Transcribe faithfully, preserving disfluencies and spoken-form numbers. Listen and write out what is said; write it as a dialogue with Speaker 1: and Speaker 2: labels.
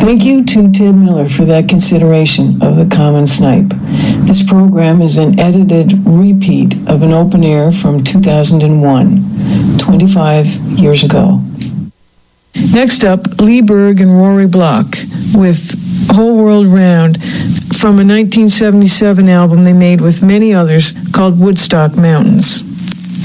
Speaker 1: Thank you to Ted Miller for that consideration of the common snipe. This program is an edited repeat of an open air from two thousand one, twenty-five years ago. Next up, Lee Berg and Rory Block with Whole World Round from a nineteen seventy-seven album they made with many others called Woodstock Mountains.